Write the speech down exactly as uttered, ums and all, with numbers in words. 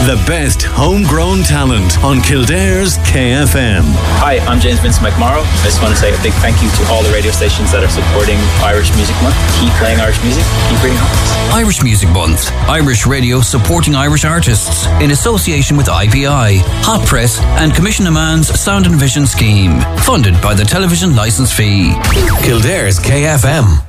The best homegrown talent on Kildare's K F M. Hi, I'm James Vincent McMorrow. I just want to say a big thank you to all the radio stations that are supporting Irish Music Month. Keep playing Irish music, keep reading hot. Irish Music Month. Irish radio supporting Irish artists in association with I P I, Hot Press and Commission Man's Sound and Vision Scheme. Funded by the Television Licence Fee. Kildare's K F M.